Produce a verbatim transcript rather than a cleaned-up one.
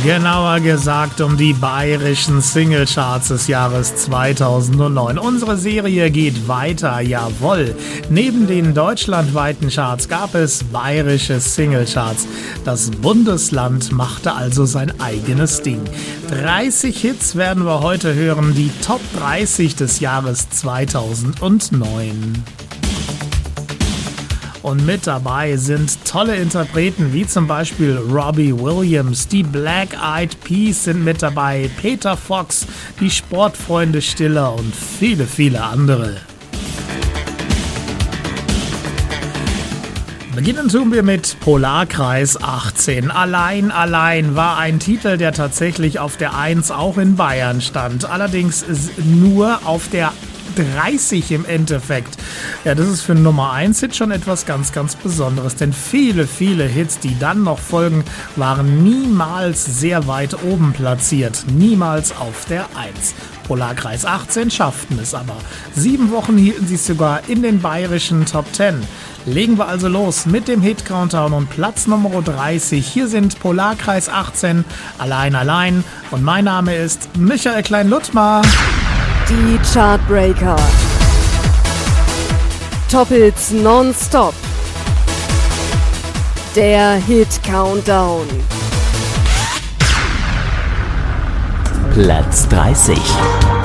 Genauer gesagt um die bayerischen Singlecharts des Jahres zweitausendneun. Unsere Serie geht weiter, jawohl. Neben den deutschlandweiten Charts gab es bayerische Singlecharts. Das Bundesland machte also sein eigenes Ding. dreißig Hits werden wir heute hören, die Top dreißig des Jahres zweitausendneun. Und mit dabei sind tolle Interpreten wie zum Beispiel Robbie Williams, die Black Eyed Peas sind mit dabei, Peter Fox, die Sportfreunde Stiller und viele, viele andere. Beginnen tun wir mit Polarkreis achtzehn. Allein, allein war ein Titel, der tatsächlich auf der eins auch in Bayern stand. Allerdings nur auf der dreißig im Endeffekt. Ja, das ist für einen Nummer eins Hit schon etwas ganz, ganz Besonderes, denn viele, viele Hits, die dann noch folgen, waren niemals sehr weit oben platziert, niemals auf der eins. Polarkreis achtzehn schafften es aber. Sieben Wochen hielten sie es sogar in den bayerischen Top zehn. Legen wir also los mit dem Hit-Countdown und Platz Nummer dreißig. Hier sind Polarkreis achtzehn, Allein, allein und mein Name ist Michael Klein-Luttmar. Die Chartbreaker. Top-Hits nonstop. Der Hit-Countdown. Platz dreißig.